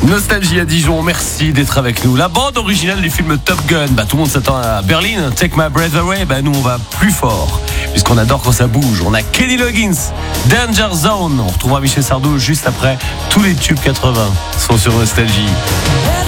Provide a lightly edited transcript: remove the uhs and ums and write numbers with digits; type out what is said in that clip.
Nostalgie à Dijon, merci d'être avec nous. La bande originale du film Top Gun, tout le monde s'attend à Berlin, Take My Breath Away, nous on va plus fort, puisqu'on adore quand ça bouge. On a Kenny Loggins, Danger Zone, on retrouvera Michel Sardou juste après. Tous les tubes 80 sont sur Nostalgie.